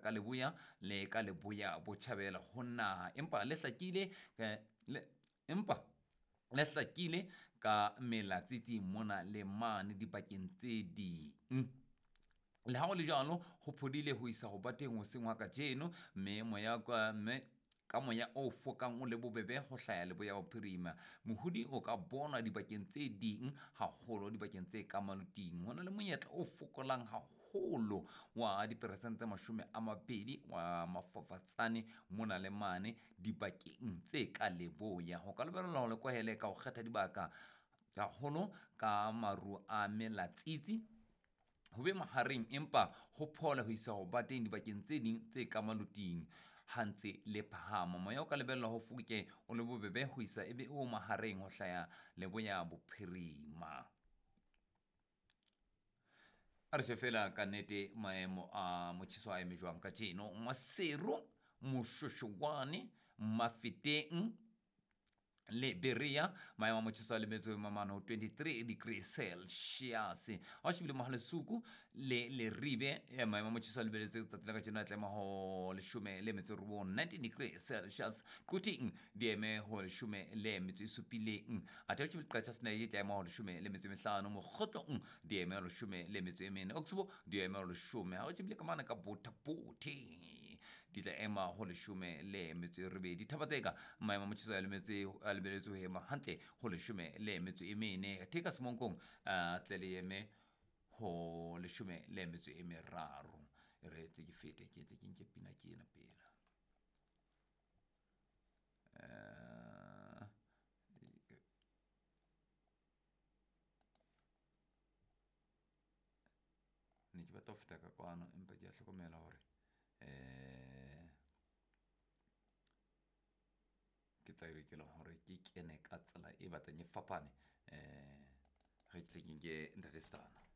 ka leboya le ka leboya botjhabela ho naha empa le hlakile empa le hlakile ka melatsitsi mona le mane dipakeng tse ding. Le ha go le jalo go phodile ho isa go ba teng ho sengwa ka jeno mme ka moya o fokang o le bobebe ho hlaya leboya bophirima mohudi o ka bona dibakeng tse ding haholo dibakeng tse ka maluting hona le monyetla o fokolang haholo wa diperesente 20 wa mafafatsane mona le mane dibakeng tse ka leboya ho ka lebella ho le kwahele ka ho kgetha dibaka haholo ka maru a melatsitsi ho be mahareng empa ho phola ho isa ho ba teng dibakeng tse ding tse ka maluting hantse le phahama moya o ka lebella ho fuke o le bobebe ho isa ebe o mahareng ho hlaya leboya bophirima. A re shefela ka nnete maemo a motjheso a eme jwang ka jeno Maseru Moshoshwane Mafeteng le Beria maemo a motjheso a lemetse mamano 23 degrees Celsius a shebile Mahalesuku le Ribe maemo a motjheso a lebeletse tsatsing ka jena tlema ho 19 degrees Celsius Kuting di eme ho 17 a tla shebile qatsha sena di ema ho 15 Mokgotlong di eme ho 14 Oksbo di eme ho 10 ha o shebile ka mana ka Bothapoti di tla ema ho 12 Dithabatseka maemo a motjheso a lemetse lebeletse ho ema hantle ho 14 theka semonkong tlele eme ho 13 re tle ke fete ke tle ke nke pina ke ena pela ne ke batla ho feta ka kwano empa ke a hlokomela hore ke tla re ke le hore ke kene ka tsela e batlang e fapane re tle ke nke Ntate Stana.